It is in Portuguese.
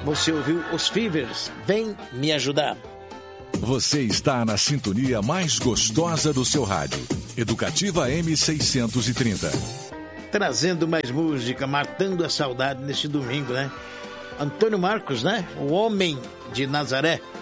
você ouviu os Fevers, Vem Me Ajudar. Você está na sintonia mais gostosa do seu rádio. Educativa M630. Trazendo mais música, matando a saudade neste domingo, né? Antônio Marcos, né? O homem de Nazaré.